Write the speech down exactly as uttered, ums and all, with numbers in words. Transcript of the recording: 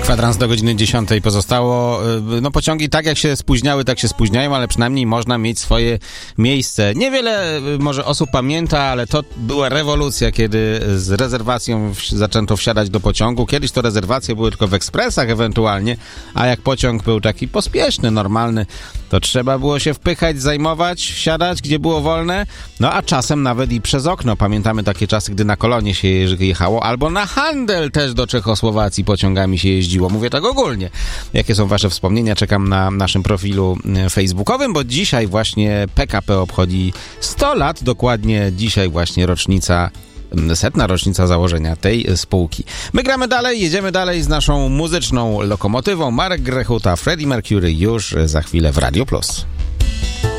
Kwadrans do godziny dziesiątej pozostało. No pociągi tak jak się spóźniały, tak się spóźniają, ale przynajmniej można mieć swoje miejsce. Niewiele może osób pamięta, ale to była rewolucja, kiedy z rezerwacją zaczęto wsiadać do pociągu. Kiedyś to rezerwacje były tylko w ekspresach ewentualnie, a jak pociąg był taki pospieszny, normalny, to trzeba było się wpychać, zajmować, wsiadać, gdzie było wolne, no a czasem nawet i przez okno. Pamiętamy takie czasy, gdy na Kolonie się jechało, albo na handel też do Czechosłowacji pociągami się jeździło. Mówię tak ogólnie. Jakie są wasze wspomnienia? Czekam na naszym profilu facebookowym, bo dzisiaj właśnie P K P obchodzi sto lat, dokładnie dzisiaj właśnie rocznica, setna rocznica założenia tej spółki. My gramy dalej, jedziemy dalej z naszą muzyczną lokomotywą. Marek Grechuta, Freddie Mercury już za chwilę w Radio Plus.